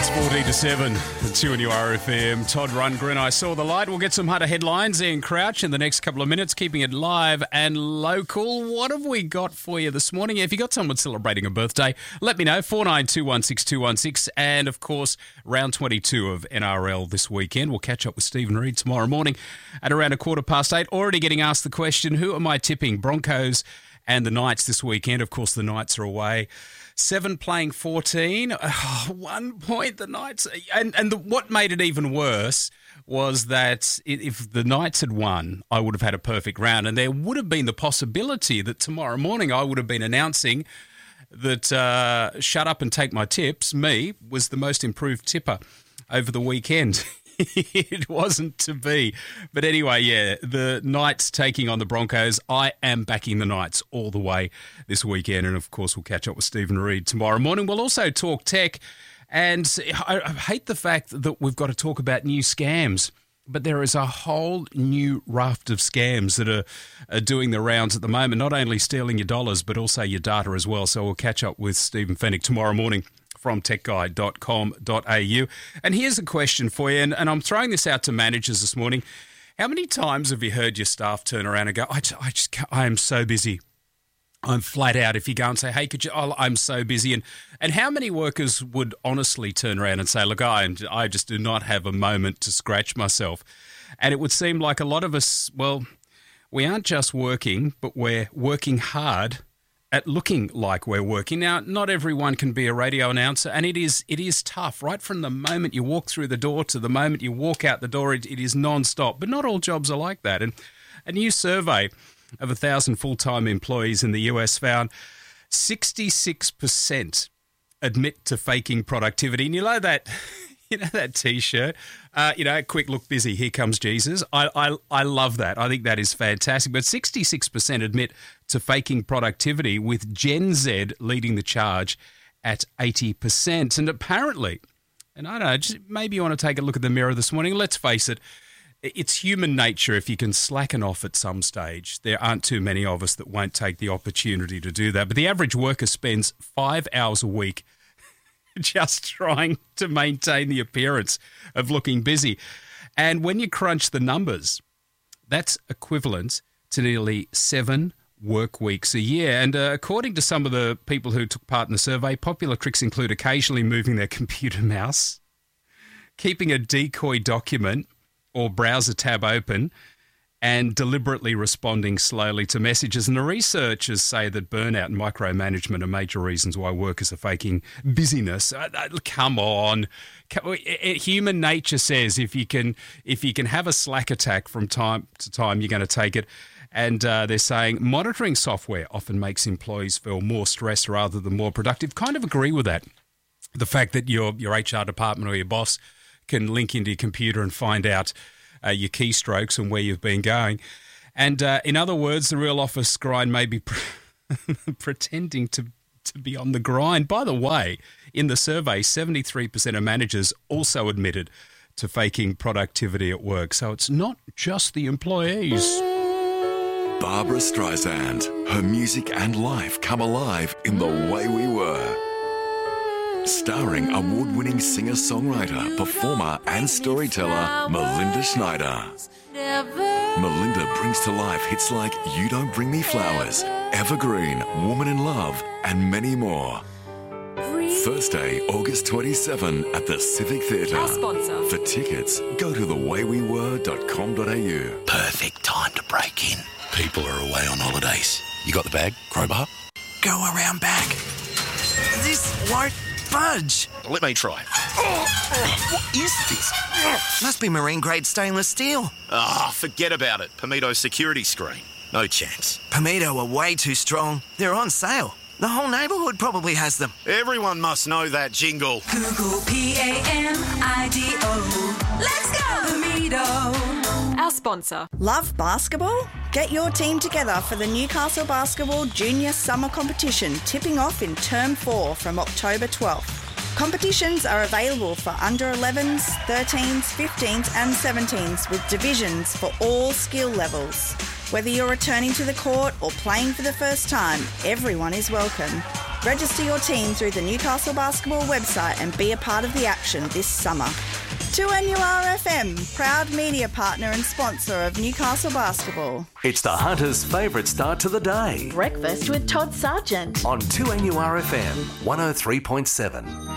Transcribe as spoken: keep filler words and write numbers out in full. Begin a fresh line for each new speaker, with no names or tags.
fourteen to seven, two on your R F M. Todd Rundgren, I saw the light. We'll get some Hunter headlines. Ian Crouch in the next couple of minutes, keeping it live and local. What have we got for you this morning? If you got someone celebrating a birthday, let me know. four nine two one six two one six. And, of course, round twenty-two of N R L this weekend. We'll catch up with Stephen Reid tomorrow morning at around a quarter past eight. Already getting asked the question, who am I tipping? Broncos and the Knights this weekend. Of course, the Knights are away. Seven playing fourteen. Oh, one point, the Knights. And, and the, what made it even worse was that if the Knights had won, I would have had a perfect round. And there would have been the possibility that tomorrow morning I would have been announcing that uh, Shut Up and Take My Tips, me, was the most improved tipper over the weekend. It wasn't to be. But anyway, yeah, the Knights taking on the Broncos. I am backing the Knights all the way this weekend. And, of course, we'll catch up with Stephen Reid tomorrow morning. We'll also talk tech. And I, I hate the fact that we've got to talk about new scams. But there is a whole new raft of scams that are, are doing the rounds at the moment, not only stealing your dollars, but also your data as well. So we'll catch up with Stephen Fennick tomorrow morning from tech guide dot com dot a u. And here's a question for you, and, and I'm throwing this out to managers this morning. How many times have you heard your staff turn around and go, I, I just can't, I am so busy. I'm flat out. If you go and say, hey, could you, oh, I'm so busy. And and how many workers would honestly turn around and say, look, I, I just do not have a moment to scratch myself. And it would seem like a lot of us, well, we aren't just working, but we're working hard at looking like we're working. Now, not everyone can be a radio announcer, and it is it is tough. Right from the moment you walk through the door to the moment you walk out the door, it, it is non-stop. But not all jobs are like that. And a new survey of one thousand full-time employees in the U S found sixty-six percent admit to faking productivity. And you know that... You know that T-shirt, uh, you know, quick look busy, here comes Jesus. I, I I love that. I think that is fantastic. But sixty-six percent admit to faking productivity, with Gen Z leading the charge at eighty percent. And apparently, and I don't know, just maybe you want to take a look at the mirror this morning. Let's face it, it's human nature. If you can slacken off at some stage, there aren't too many of us that won't take the opportunity to do that. But the average worker spends five hours a week just trying to maintain the appearance of looking busy. And when you crunch the numbers, that's equivalent to nearly seven work weeks a year. And uh, according to some of the people who took part in the survey, popular tricks include occasionally moving their computer mouse, keeping a decoy document or browser tab open, and deliberately responding slowly to messages. And the researchers say that burnout and micromanagement are major reasons why workers are faking busyness. Uh, uh, come on. Human nature says if you can if you can have a Slack attack from time to time, you're going to take it. And uh, they're saying monitoring software often makes employees feel more stressed rather than more productive. Kind of agree with that. The fact that your, your H R department or your boss can link into your computer and find out Uh, your keystrokes and where you've been going. And uh, in other words, the real office grind may be pre- pretending to, to be on the grind. By the way, in the survey, seventy-three percent of managers also admitted to faking productivity at work. So it's not just the employees.
Barbra Streisand. Her music and life come alive in The Way We Were. Starring award-winning singer-songwriter, performer and storyteller Melinda Schneider. Melinda brings to life hits like You Don't Bring Me Flowers, Evergreen, Woman in Love, and many more. Thursday, August twenty-seventh at the Civic Theatre.
Our sponsor.
For tickets, go to the way we were dot com dot a u.
Perfect time to break in. People are away on holidays. You got the bag? Crowbar? Go around back. This won't budge. Let me try. Oh, what is this? Must be marine grade stainless steel. Ah, oh, forget about it. Pomito security screen. No chance. Pomito are way too strong. They're on sale. The whole neighbourhood probably has them. Everyone must know that jingle.
Google P A M I D O. Let's go! Pomito. Our sponsor.
Love basketball? Get your team together for the Newcastle Basketball Junior Summer Competition, tipping off in Term four from October twelfth. Competitions are available for under elevens, thirteens, fifteens and seventeens, with divisions for all skill levels. Whether you're returning to the court or playing for the first time, everyone is welcome. Register your team through the Newcastle Basketball website and be a part of the action this summer. two N U R F M, proud media partner and sponsor of Newcastle Basketball.
It's the Hunter's favourite start to the day.
Breakfast with Todd Sargent
On two N U R F M one oh three point seven.